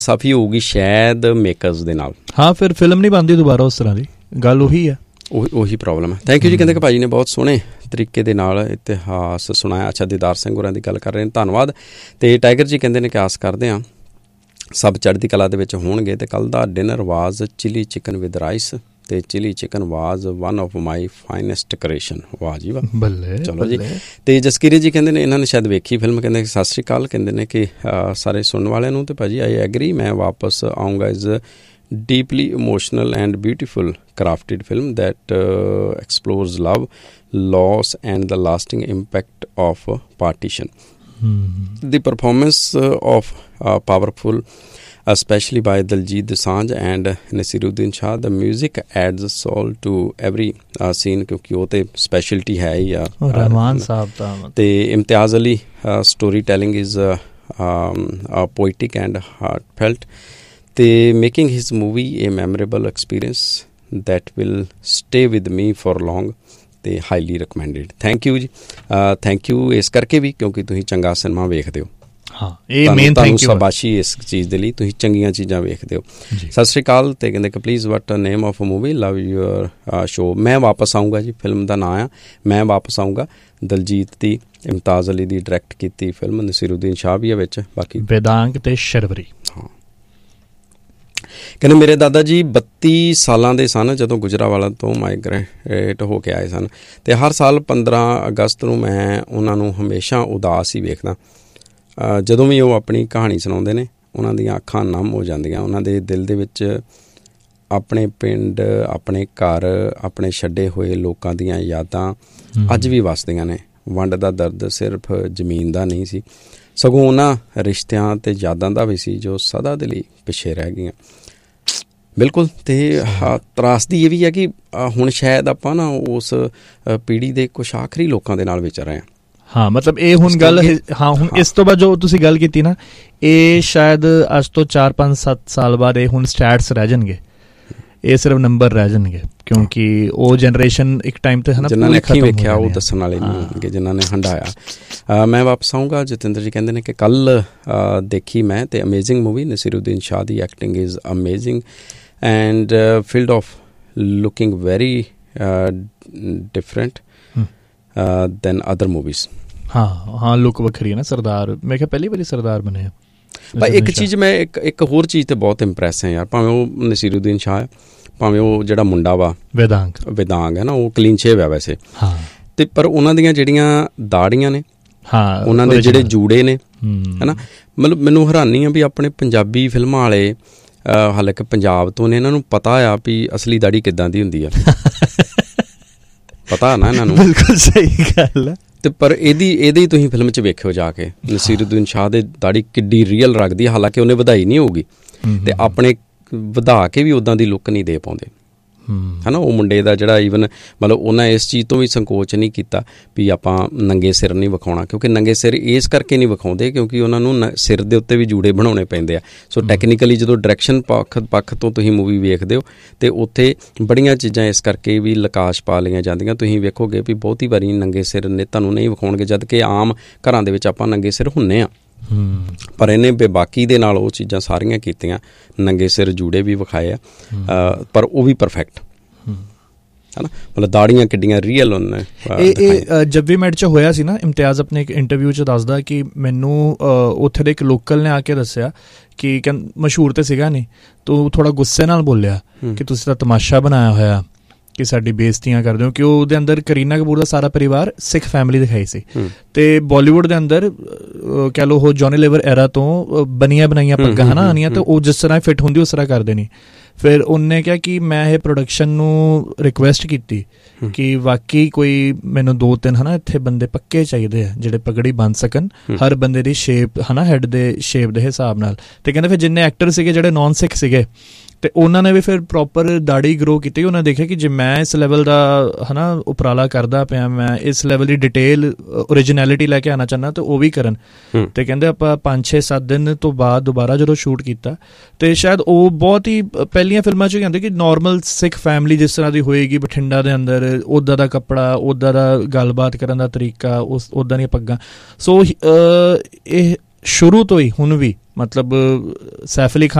ਸਾਫੀ ਹੋਊਗੀ ਸ਼ਾਇਦ ਮੇਕਰਸ ਦੇ ਨਾਲ। ਹਾਂ, ਫਿਰ ਫਿਲਮ ਨਹੀਂ ਬਣਦੀ ਦੁਬਾਰਾ ਉਸ ਤਰ੍ਹਾਂ ਦੀ, ਗੱਲ ਉਹੀ ਆ, ਉਹੀ ਪ੍ਰੋਬਲਮ ਹੈ। ਥੈਂਕ ਯੂ ਜੀ। ਕਹਿੰਦੇ ਕਿ ਭਾਜੀ ਨੇ ਬਹੁਤ ਸੋਹਣੇ ਤਰੀਕੇ ਦੇ ਨਾਲ ਇਤਿਹਾਸ ਸੁਣਾਇਆ। ਅੱਛਾ, ਦੀਦਾਰ ਸਿੰਘ ਹੋਰਾਂ ਦੀ ਗੱਲ ਕਰ ਰਹੇ ਨੇ, ਧੰਨਵਾਦ। ਅਤੇ ਟਾਈਗਰ ਜੀ ਕਹਿੰਦੇ ਨੇ ਕਿ ਆਸ ਕਰਦੇ ਹਾਂ ਸਭ ਚੜ੍ਹਦੀ ਕਲਾ ਦੇ ਵਿੱਚ ਹੋਣਗੇ। ਅਤੇ ਕੱਲ੍ਹ ਦਾ dinner was chilli chicken with rice, ਅਤੇ chilli chicken was one of my finest creation. ਵਾਹ ਜੀ ਵਾਹ, ਬੱਲੇ, ਚਲੋ ਜੀ। ਅਤੇ ਜਸਕੀਰੀ ਜੀ ਕਹਿੰਦੇ ਨੇ ਇਹਨਾਂ ਨੇ ਸ਼ਾਇਦ ਵੇਖੀ ਫਿਲਮ, ਕਹਿੰਦੇ ਸਤਿ ਸ਼੍ਰੀ ਅਕਾਲ। ਕਹਿੰਦੇ ਨੇ ਕਿ ਸਾਰੇ ਸੁਣਨ ਵਾਲਿਆਂ ਨੂੰ, ਅਤੇ ਭਾਜੀ ਆਈ ਐਗਰੀ, ਮੈਂ ਵਾਪਸ ਆਊਂਗਾ। Is deeply emotional and beautiful crafted film that explores love, loss and the lasting impact of partition. The performance of powerful, especially by Diljit Dosanjh and Nasiruddin Shah. The music adds soul to every scene, क्योंकि वो तो specialty है ही रहमान साहब दा। ते इम्तियाज़ Ali story telling is poetic and heartfelt. ਤੇ making his movie A memorable experience that will stay with me for ਲੌਂਗ, ਅਤੇ highly recommended. Thank you ਜੀ। ਥੈਂਕ ਯੂ ਇਸ ਕਰਕੇ ਵੀ ਕਿਉਂਕਿ ਤੁਸੀਂ ਚੰਗਾ ਸਿਨੇਮਾ ਵੇਖਦੇ ਹੋ। ਹਾਂ, ਇਹ ਮੇਨ ਤੁਹਾਨੂੰ ਸ਼ਾਬਾਸ਼ੀ ਇਸ ਚੀਜ਼ ਦੇ ਲਈ, ਤੁਸੀਂ ਚੰਗੀਆਂ ਚੀਜ਼ਾਂ ਵੇਖਦੇ ਹੋ। ਸਤਿ ਸ਼੍ਰੀ ਅਕਾਲ। ਅਤੇ ਕਹਿੰਦੇ ਕਿ please what name of movie, love your show. ਮੈਂ ਵਾਪਸ ਆਊਂਗਾ ਜੀ, ਫਿਲਮ ਦਾ ਨਾਂ ਆ ਮੈਂ ਵਾਪਸ ਆਊਂਗਾ। ਦਲਜੀਤ ਦੀ, ਇਮਤਾਜ਼ ਅਲੀ ਦੀ ਡਾਇਰੈਕਟ ਕੀਤੀ ਫਿਲਮ, ਨਸੀਰੁੱਦੀਨ ਸ਼ਾਹ ਵੀ ਹੈ ਵਿੱਚ, ਬਾਕੀ ਵੇਦਾਂਗ ਅਤੇ ਸ਼ਰਵਰੀ। ਹਾਂ, ਕਹਿੰਦੇ ਮੇਰੇ ਦਾਦਾ ਜੀ 32 ਸਾਲਾਂ ਦੇ ਸਨ ਜਦੋਂ ਗੁਜਰਾਂਵਾਲਾ ਤੋਂ ਮਾਈਗ੍ਰੇਟ ਹੋ ਕੇ ਆਏ ਸਨ, ਅਤੇ ਹਰ ਸਾਲ 15 ਅਗਸਤ ਨੂੰ ਮੈਂ ਉਹਨਾਂ ਨੂੰ ਹਮੇਸ਼ਾ ਉਦਾਸ ਹੀ ਵੇਖਦਾ। ਜਦੋਂ ਵੀ ਉਹ ਆਪਣੀ ਕਹਾਣੀ ਸੁਣਾਉਂਦੇ ਨੇ, ਉਹਨਾਂ ਦੀਆਂ ਅੱਖਾਂ ਨਮ ਹੋ ਜਾਂਦੀਆਂ। ਉਹਨਾਂ ਦੇ ਦਿਲ ਦੇ ਵਿੱਚ ਆਪਣੇ ਪਿੰਡ, ਆਪਣੇ ਘਰ, ਆਪਣੇ ਛੱਡੇ ਹੋਏ ਲੋਕਾਂ ਦੀਆਂ ਯਾਦਾਂ ਅੱਜ ਵੀ ਵੱਸਦੀਆਂ ਨੇ। ਵੰਡ ਦਾ ਦਰਦ ਸਿਰਫ ਜ਼ਮੀਨ ਦਾ ਨਹੀਂ ਸੀ, ਸਗੋਂ ਉਹਨਾਂ ਰਿਸ਼ਤਿਆਂ ਅਤੇ ਯਾਦਾਂ ਦਾ ਵੀ ਸੀ ਜੋ ਸਦਾ ਦੇ ਲਈ ਪਿੱਛੇ ਰਹਿ ਗਈਆਂ। ਬਿਲਕੁਲ। ਅਤੇ ਤਰਾਸਦੀ ਇਹ ਵੀ ਹੈ ਕਿ ਹੁਣ ਸ਼ਾਇਦ ਆਪਾਂ ਨਾ ਉਸ ਪੀੜ੍ਹੀ ਦੇ ਕੁਛ ਆਖਰੀ ਲੋਕਾਂ ਦੇ ਨਾਲ ਵਿਚਰ ਰਹੇ ਹਾਂ। ਹਾਂ, ਮਤਲਬ ਇਹ ਹੁਣ ਗੱਲ, ਹਾਂ ਹੁਣ ਇਸ ਤੋਂ ਬਾਅਦ ਜੋ ਤੁਸੀਂ ਗੱਲ ਕੀਤੀ ਨਾ, ਇਹ ਸ਼ਾਇਦ ਅੱਜ ਤੋਂ 4, 5, 7 ਸਾਲ ਬਾਅਦ ਇਹ ਹੁਣ ਸਟੈਟਸ ਰਹਿ ਜਾਣਗੇ, ਇਹ ਸਿਰਫ ਨੰਬਰ ਰਹਿ ਜਾਣਗੇ, ਕਿਉਂਕਿ ਉਹ ਜਨਰੇਸ਼ਨ ਇੱਕ ਟਾਈਮ ਤੇ ਹੈ ਨਾ, ਜਿਨ੍ਹਾਂ ਨੇ ਅੱਖੀਂ ਵੇਖਿਆ ਉਹ ਦੱਸਣ ਵਾਲੇ ਨਹੀਂ ਹੋਣਗੇ, ਜਿਨ੍ਹਾਂ ਨੇ ਹੰਢਾਇਆ। ਮੈਂ ਵਾਪਸ ਆਊਂਗਾ। ਜਤਿੰਦਰ ਜੀ ਕਹਿੰਦੇ ਨੇ ਕਿ ਕੱਲ੍ਹ ਦੇਖੀ ਮੈਂ, ਅਤੇ amazing movie. ਨਸੀਰੁੱਦੀਨ Shah the acting is amazing and field of looking very different then other movies. ਹਾਂ, ਲੁੱਕ ਵੱਖਰੀ ਹੈ ਨਾ। ਸਰਦਾਰ, ਮੈਂ ਕਿਹਾ ਪਹਿਲੀ ਵਾਰੀ ਸਰਦਾਰ ਬਣੇ ਆ। ਭਾਈ ਇੱਕ ਚੀਜ਼ ਮੈਂ ਇੱਕ ਹੋਰ ਚੀਜ਼ 'ਤੇ ਬਹੁਤ ਇੰਪਰੈਸ ਹੈ ਯਾਰ, ਭਾਵੇਂ ਉਹ ਨਸੀਰੁੱਦੀਨ ਸ਼ਾਹ ਹੈ, ਭਾਵੇਂ ਉਹ ਜਿਹੜਾ ਮੁੰਡਾ ਵਾ ਵੇਦਾਂਗ ਹੈ ਨਾ, ਉਹ ਕਲੀਨ ਸ਼ੇਵ ਹੈ ਵੈਸੇ। ਹਾਂ, ਅਤੇ ਪਰ ਉਹਨਾਂ ਦੀਆਂ ਜਿਹੜੀਆਂ ਦਾੜੀਆਂ ਨੇ, ਹਾਂ, ਉਹਨਾਂ ਦੇ ਜਿਹੜੇ ਜੂੜੇ ਨੇ, ਹੈ ਨਾ, ਮਤਲਬ ਮੈਨੂੰ ਹੈਰਾਨੀ ਆ ਵੀ ਆਪਣੇ ਪੰਜਾਬੀ ਫਿਲਮਾਂ ਵਾਲੇ, ਹਾਲਾਂਕਿ ਪੰਜਾਬ ਤੋਂ ਨੇ, ਇਹਨਾਂ ਨੂੰ ਪਤਾ ਆ ਵੀ ਅਸਲੀ ਦਾੜੀ ਕਿੱਦਾਂ ਦੀ ਹੁੰਦੀ ਆ। ਪਤਾ ਨਾ ਇਹਨਾਂ ਨੂੰ। ਬਿਲਕੁਲ ਸਹੀ ਗੱਲ ਹੈ। ਅਤੇ ਪਰ ਇਹਦੀ ਤੁਸੀਂ ਫਿਲਮ 'ਚ ਵੇਖਿਓ ਜਾ ਕੇ, ਨਸੀਰੁੱਦੀਨ ਸ਼ਾਹ ਦੇ ਦਾੜੀ ਕਿੱਡੀ ਰੀਅਲ ਰੱਖਦੀ ਹੈ। ਹਾਲਾਂਕਿ ਉਹਨੇ ਵਧਾਈ ਨਹੀਂ ਹੋਊਗੀ, ਅਤੇ ਆਪਣੇ ਵਧਾ ਕੇ ਵੀ ਉੱਦਾਂ ਦੀ ਲੁੱਕ ਨਹੀਂ ਦੇ ਪਾਉਂਦੇ, ਹੈ ਨਾ। ਉਹ ਮੁੰਡੇ ਦਾ ਜਿਹੜਾ ਈਵਨ ਮਤਲਬ ਉਹਨਾਂ ਇਸ ਚੀਜ਼ ਤੋਂ ਵੀ ਸੰਕੋਚ ਨਹੀਂ ਕੀਤਾ ਵੀ ਆਪਾਂ ਨੰਗੇ ਸਿਰ ਨਹੀਂ ਵਿਖਾਉਣਾ, ਕਿਉਂਕਿ ਨੰਗੇ ਸਿਰ ਇਸ ਕਰਕੇ ਨਹੀਂ ਵਿਖਾਉਂਦੇ ਕਿਉਂਕਿ ਉਹਨਾਂ ਨੂੰ ਸਿਰ ਦੇ ਉੱਤੇ ਵੀ ਜੂੜੇ ਬਣਾਉਣੇ ਪੈਂਦੇ ਆ। ਸੋ ਟੈਕਨੀਕਲੀ ਜਦੋਂ ਡਾਇਰੈਕਸ਼ਨ ਪੱਖ ਤੋਂ ਤੁਸੀਂ ਮੂਵੀ ਵੇਖਦੇ ਹੋ, ਅਤੇ ਉੱਥੇ ਬੜੀਆਂ ਚੀਜ਼ਾਂ ਇਸ ਕਰਕੇ ਵੀ ਲਕਾਸ਼ ਪਾ ਲਈਆਂ ਜਾਂਦੀਆਂ। ਤੁਸੀਂ ਵੇਖੋਗੇ ਵੀ ਬਹੁਤੀ ਵਾਰੀ ਨੰਗੇ ਸਿਰ ਨੇ ਤੁਹਾਨੂੰ ਨਹੀਂ ਵਿਖਾਉਣਗੇ, ਜਦ ਕਿ ਆਮ ਘਰਾਂ ਦੇ ਵਿੱਚ ਆਪਾਂ ਨੰਗੇ ਸਿਰ ਹੁੰਦੇ ਹਾਂ। ਪਰ ਇਹਨੇ ਬੇਬਾਕੀ ਦੇ ਨਾਲ ਉਹ ਚੀਜ਼ਾਂ ਸਾਰੀਆਂ ਕੀਤੀਆਂ, ਨੰਗੇ ਸਿਰ ਜੂੜੇ ਵੀ ਵਿਖਾਏ ਆ, ਪਰ ਉਹ ਵੀ ਪਰਫੈਕਟ, ਹੈ ਨਾ। ਮਤਲਬ ਦਾੜੀਆਂ ਕਿੱਡੀਆਂ ਰੀਅਲ ਉਹਨੇ। ਇਹ ਜਬ ਵੀ ਮੈਟ 'ਚ ਹੋਇਆ ਸੀ ਨਾ, ਇਮਤਿਆਜ਼ ਆਪਣੇ ਇੱਕ ਇੰਟਰਵਿਊ 'ਚ ਦੱਸਦਾ ਕਿ ਮੈਨੂੰ ਉੱਥੇ ਦੇ ਇੱਕ ਲੋਕਲ ਨੇ ਆ ਕੇ ਦੱਸਿਆ ਕਿ ਮਸ਼ਹੂਰ ਤਾਂ ਸੀਗਾ ਨਹੀਂ, ਤੂੰ ਥੋੜ੍ਹਾ ਗੁੱਸੇ ਨਾਲ ਬੋਲਿਆ ਕਿ ਤੁਸੀਂ ਤਾਂ ਤਮਾਸ਼ਾ ਬਣਾਇਆ ਹੋਇਆ ਕਿ ਸਾਡੀ ਬੇਇੱਜ਼ਤੀਆਂ ਕਰਦੇ ਹੋ। ਕਿ ਉਹਦੇ ਅੰਦਰ ਕਰੀਨਾ ਕਪੂਰ ਦਾ ਸਾਰਾ ਪਰਿਵਾਰ ਸਿੱਖ ਫੈਮਿਲੀ ਦਿਖਾਈ ਸੀ, ਅਤੇ ਬਾਲੀਵੁੱਡ ਦੇ ਅੰਦਰ ਕਹਿ ਲਓ ਉਹ ਜੌਨੀ ਲੀਵਰ ਐਰਾ ਤੋਂ ਬਣੀਆਂ ਬਣਾਈਆਂ ਪੱਗਾਂ ਹੈ ਨਾ ਆਉਣੀਆਂ, ਅਤੇ ਉਹ ਜਿਸ ਤਰ੍ਹਾਂ ਫਿੱਟ ਹੁੰਦੀ ਉਸ ਤਰ੍ਹਾਂ ਕਰ ਦੇਣੀ। ਫਿਰ ਉਹਨੇ ਕਿਹਾ ਕਿ ਮੈਂ ਇਹ ਪ੍ਰੋਡਕਸ਼ਨ ਨੂੰ ਰਿਕੁਐਸਟ ਕੀਤੀ ਕਿ ਵਾਕਈ ਕੋਈ ਮੈਨੂੰ 2-3 ਹੈ ਨਾ ਇੱਥੇ ਬੰਦੇ ਪੱਕੇ ਚਾਹੀਦੇ ਆ ਜਿਹੜੇ ਪਗੜੀ ਬੰਨ੍ਹ ਸਕਣ, ਹਰ ਬੰਦੇ ਦੀ ਸ਼ੇਪ ਹੈ ਨਾ, ਹੈਡ ਦੇ ਸ਼ੇਪ ਦੇ ਹਿਸਾਬ ਨਾਲ। ਅਤੇ ਕਹਿੰਦੇ ਫਿਰ ਜਿੰਨੇ ਐਕਟਰ ਸੀਗੇ ਜਿਹੜੇ ਨੌਨ ਸਿੱਖ ਸੀਗੇ, ਅਤੇ ਉਹਨਾਂ ਨੇ ਵੀ ਫਿਰ ਪ੍ਰੋਪਰ ਦਾੜੀ ਗਰੋ ਕੀਤੀ। ਉਹਨਾਂ ਦੇਖਿਆ ਕਿ ਜੇ ਮੈਂ ਇਸ ਲੈਵਲ ਦਾ ਹੈ ਨਾ ਉਪਰਾਲਾ ਕਰਦਾ ਪਿਆ, ਮੈਂ ਇਸ ਲੈਵਲ ਦੀ ਡਿਟੇਲ ਓਰੀਜਨੈਲਿਟੀ ਲੈ ਕੇ ਆਉਣਾ ਚਾਹੁੰਦਾ, ਤਾਂ ਉਹ ਵੀ ਕਰਨ। ਅਤੇ ਕਹਿੰਦੇ ਆਪਾਂ 5-6-7 ਦਿਨ ਤੋਂ ਬਾਅਦ ਦੁਬਾਰਾ ਜਦੋਂ ਸ਼ੂਟ ਕੀਤਾ, ਅਤੇ ਸ਼ਾਇਦ ਉਹ ਬਹੁਤ ਹੀ ਪਹਿਲੀਆਂ ਫਿਲਮਾਂ 'ਚ ਕਹਿੰਦੇ ਕਿ ਨੋਰਮਲ ਸਿੱਖ ਫੈਮਿਲੀ ਜਿਸ ਤਰ੍ਹਾਂ ਦੀ ਹੋਏਗੀ ਬਠਿੰਡਾ ਦੇ ਅੰਦਰ, ਉੱਦਾਂ ਦਾ ਕੱਪੜਾ, ਉੱਦਾਂ ਦਾ ਗੱਲਬਾਤ ਕਰਨ ਦਾ ਤਰੀਕਾ, ਉੱਦਾਂ ਦੀਆਂ ਪੱਗਾਂ। ਸੋ ਇਹ ਸ਼ੁਰੂ ਤੋਂ ਹੀ ਹੁਣ ਵੀ ਮਤਲਬ ਸੈਫ ਅਲੀ ਖਾਨ